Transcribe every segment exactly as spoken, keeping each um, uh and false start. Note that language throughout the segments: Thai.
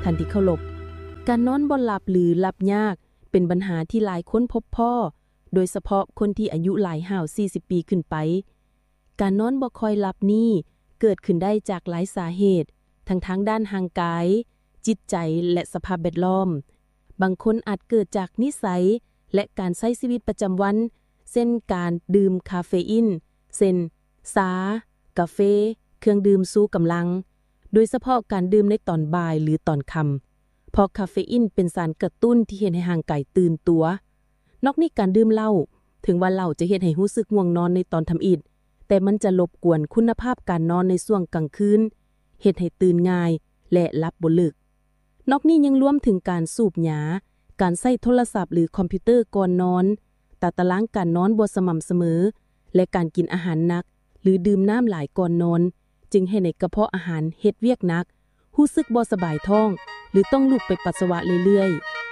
ท่านที่เคารพการนอนบ่หลับหรือหลับยากเป็นปัญหาที่หลายคนพบพ่อโดยเฉพาะคนที่อายุหลายห้าวสี่สิบปีขึ้นไปการนอนบ่ค่อยหลับนี้เกิดขึ้นได้จากหลายสาเหตุทั้งทางด้านร่างกายจิตใจและสภาพแวดล้อมบางคนอาจเกิดจากนิสัยและการใช้ชีวิตประจำวันเช่นการดื่มคาเฟอีนเช่นชากาแฟเครื่องดื่มชูกำลังโดยเฉพาะการดื่มในตอนบ่ายหรือตอนค่ำเพราะคาเฟอีนเป็นสารกระตุ้นที่เฮ็ดให้ร่างกายตื่นตัวนอกนี้การดื่มเหล้าถึงว่าเหล้าจะเฮ็ดให้รู้สึกง่วงนอนในตอนทำอิฐแต่มันจะรบกวนคุณภาพการนอนในช่วงกลางคืนเฮ็ดให้ตื่นง่ายและหลับบ่ลึกนอกนี้ยังรวมถึงการสูบหยาการใช้โทรศัพท์หรือคอมพิวเตอร์ก่อนนอนตัดตารางการนอนบ่สม่ำเสมอและการกินอาหารหนักหรือดื่มน้ำหลายก่อนนอนจึงให้ในกระเพาะอาหารเฮ็ดเวียกหนักรู้สึกบ่สบายท้องหรือต้องลุกไปปัสสาวะเรื่อย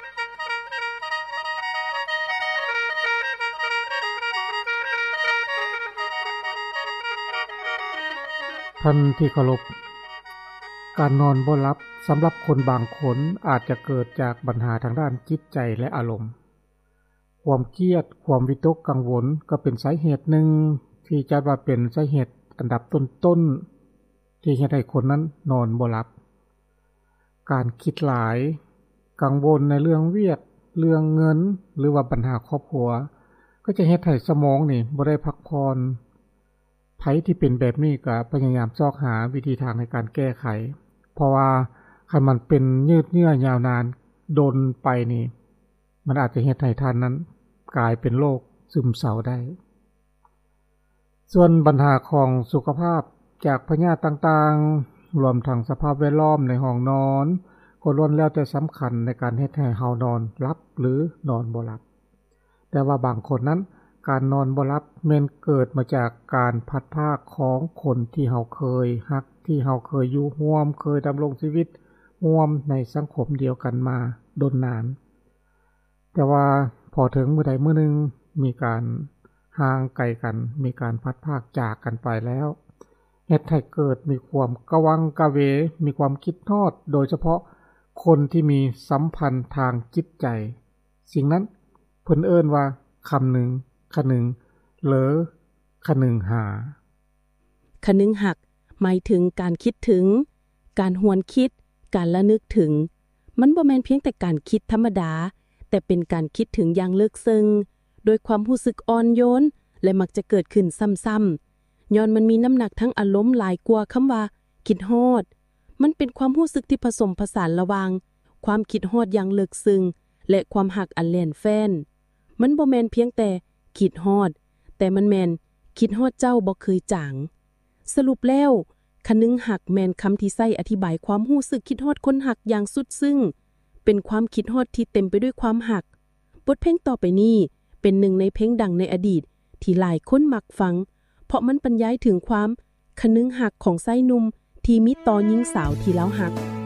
ๆท่านที่เคารพการนอนบ่หลับสำหรับคนบางคนอาจจะเกิดจากปัญหาทางด้านจิตใจและอารมณ์ความเครียดความวิตกกังวลก็เป็นสาเหตุหนึ่งที่จัดว่าเป็นสาเหตุอันดับต้นๆที่เฮ็ดให้คนนั้นนอนบ่หลับการคิดหลายกังวลในเรื่องเวียกเรื่องเงินหรือว่าปัญหาครอบครัวก็จะเฮ็ดให้สมองนี่บ่ได้พักผ่อนไผที่เป็นแบบนี้ก็พยายามซอกหาวิธีทางในการแก้ไขเพราะว่าคันมันเป็นยืดเยื้อยาวนานโดนไปนี่มันอาจจะเฮ็ดให้ท่านนั้นกลายเป็นโรคซึมเศร้าได้ส่วนปัญหาของสุขภาพจากพยาธิต่างๆรวมทั้งสภาพแวดล้อมในห้องนอนก็ล้วนแล้วแต่สำคัญในการเฮ็ดให้เฮานอนหลับหรือนอนบ่หลับแต่ว่าบางคนนั้นการนอนบ่หลับแม้นเกิดมาจากการพัดพรากของคนที่เฮาเคยรักที่เฮาเคยอยู่ร่วมเคยดำรงชีวิตร่วมในสังคมเดียวกันมาดนนานแต่ว่าพอถึงมื้อใดมื้อนึงมีการห่างไกลกันมีการพัดพรากจากกันไปแล้วเฮ็ดให้เกิดมีความกะวังกะเวมีความคิดทอดโดยเฉพาะคนที่มีสัมพันธ์ทางจิตใจสิ่งนั้นเพิ่นเอิ้นว่าคำหนึ่งคนึงหรือคนึงหาคนึงหักหมายถึงการคิดถึงการหวนคิดการระลึกถึงมันบ่แม่นเพียงแต่การคิดธรรมดาแต่เป็นการคิดถึงอย่างลึกซึ้งโดยความรู้สึกอ่อนโยนและมักจะเกิดขึ้นซ้ำๆย้อนมันมีน้ำหนักทั้งอารมณ์หลายกว่าคำว่าคิดฮอดมันเป็นความรู้สึกที่ผสมผสานระหว่างความคิดฮอดอย่างลึกซึ้งและความหักอันแล่นแฟ้นมันบ่แม่นเพียงแต่คิดฮอดแต่มันแม่นคิดฮอดเจ้าบ่เคยจางสรุปแล้วคนึงหักแม่นคำที่ใช้อธิบายความรู้สึกคิดฮอดคนหักอย่างสุดซึ้งเป็นความคิดฮอดที่เต็มไปด้วยความหักบทเพลงต่อไปนี้เป็นหนึ่งในเพลงดังในอดีตที่หลายคนมักฟังเพราะมันบรรยายถึงความคนึงหักของชายหนุ่มที่มีต่อหญิงสาวที่เลาหัก